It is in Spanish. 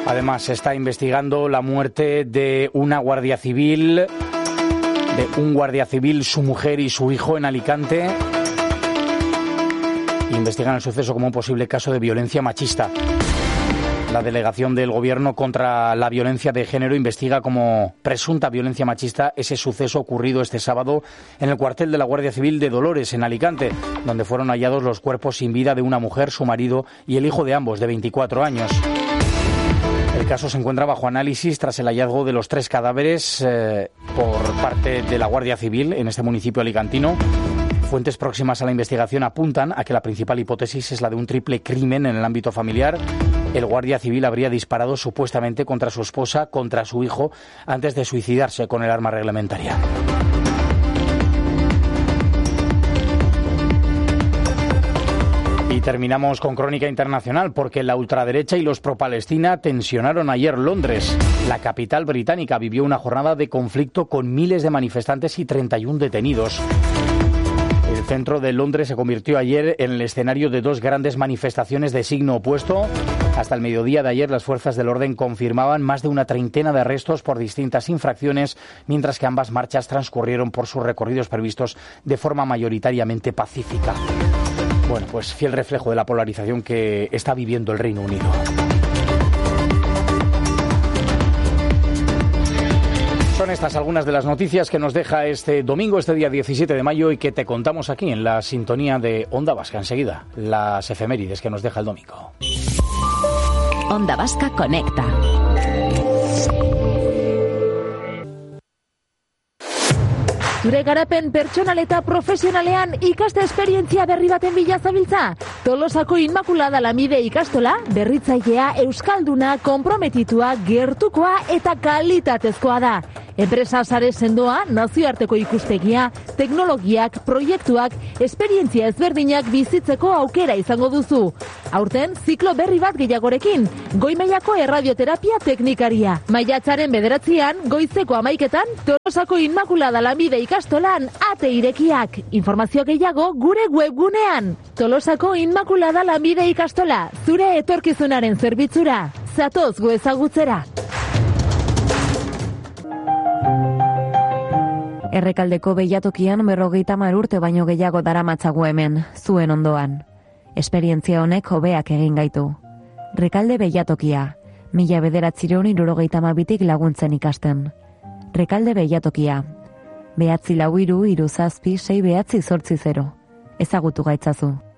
Además, se está investigando la muerte de un guardia civil, su mujer y su hijo en Alicante. Investigan el suceso como un posible caso de violencia machista. La delegación del Gobierno contra la violencia de género investiga como presunta violencia machista ese suceso ocurrido este sábado en el cuartel de la Guardia Civil de Dolores, en Alicante, donde fueron hallados los cuerpos sin vida de una mujer, su marido y el hijo de ambos, de 24 años. El caso se encuentra bajo análisis tras el hallazgo de los 3 cadáveres por parte de la Guardia Civil en este municipio alicantino. Fuentes próximas a la investigación apuntan a que la principal hipótesis es la de un triple crimen en el ámbito familiar. El guardia civil habría disparado supuestamente contra su esposa, contra su hijo, antes de suicidarse con el arma reglamentaria. Y terminamos con crónica internacional, porque la ultraderecha y los pro-Palestina tensionaron ayer Londres. La capital británica vivió una jornada de conflicto con miles de manifestantes y 31 detenidos. El centro de Londres se convirtió ayer en el escenario de 2 grandes manifestaciones de signo opuesto. Hasta el mediodía de ayer, las fuerzas del orden confirmaban más de una treintena de arrestos por distintas infracciones, mientras que ambas marchas transcurrieron por sus recorridos previstos de forma mayoritariamente pacífica. Bueno, pues fiel reflejo de la polarización que está viviendo el Reino Unido. Son estas algunas de las noticias que nos deja este domingo, este día 17 de mayo, y que te contamos aquí en la sintonía de Onda Vasca. Enseguida, las efemérides que nos deja el domingo. Onda Vasca conecta. Zure garapen pertsonal eta profesionalean ikaste esperientzia berri baten bila zabiltza? Tolosako Inmaculada Lamide ikastola, berritzailea, euskalduna, konprometitua, gertukoa eta kalitatezkoa da. Enpresa sare sendoa, nazioarteko ikustegia, teknologiak, proiektuak, esperientzia ezberdinak bizitzeko aukera izango duzu. Aurten, ziklo berri bat gehiagorekin, goi mailako erradioterapia teknikaria. Maiatzaren 9, goizeko 11, Tolosako Inmaculada Lamide ikastolan ate irekiak. Informazio gehiago gure webgunean. Tolosako Inmaculada Lamide ikastola, zure etorkizunaren zerbitzura. Zatoz gu ezagutzera. Errekaldeko behiatokian 50 urte baino gehiago daramatzagu hemen, zuen ondoan. Esperientzia honek hobeak egin gaitu. Rekalde behiatokia, 1972 laguntzen ikasten. Rekalde behiatokia, 943 6 9 8 8 0. Ezagutu gaitzazu.